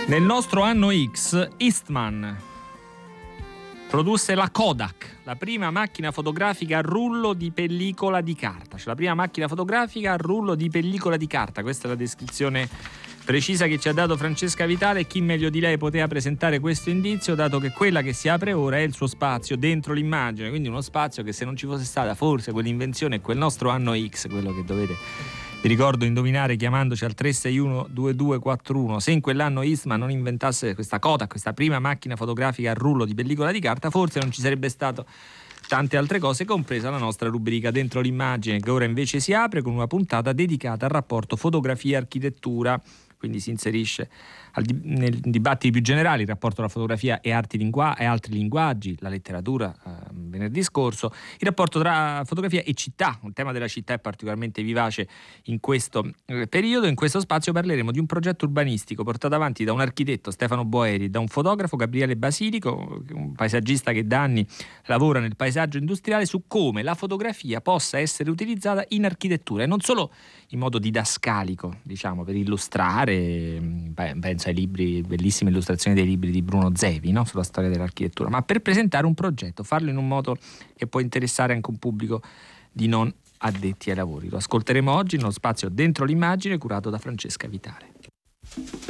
Nel nostro anno X, Eastman produsse la Kodak, la prima macchina fotografica a rullo di pellicola di carta. Cioè la prima macchina fotografica a rullo di pellicola di carta. Questa è la descrizione precisa che ci ha dato Francesca Vitale, e chi meglio di lei poteva presentare questo indizio, dato che quella che si apre ora è il suo spazio dentro l'immagine, quindi uno spazio che, se non ci fosse stata forse quell'invenzione e quel nostro anno X, quello che dovete, vi ricordo, indovinare chiamandoci al 361-2241, se in quell'anno Eastman non inventasse questa Kodak, questa prima macchina fotografica a rullo di pellicola di carta, forse non ci sarebbe stato tante altre cose, compresa la nostra rubrica Dentro l'immagine, che ora invece si apre con una puntata dedicata al rapporto fotografia-architettura. Quindi si inserisce nel dibattito più generale il rapporto tra fotografia e altri linguaggi, la letteratura, venerdì scorso, il rapporto tra fotografia e città. Il tema della città è particolarmente vivace in questo periodo. In questo spazio parleremo di un progetto urbanistico portato avanti da un architetto, Stefano Boeri, da un fotografo, Gabriele Basilico, un paesaggista che da anni lavora nel paesaggio industriale, su come la fotografia possa essere utilizzata in architettura, e non solo in modo didascalico, diciamo, per illustrare. Penso ai libri, bellissime illustrazioni dei libri di Bruno Zevi, no? Sulla storia dell'architettura, ma per presentare un progetto, farlo in un modo che può interessare anche un pubblico di non addetti ai lavori. Lo ascolteremo oggi nello spazio Dentro l'immagine, curato da Francesca Vitale.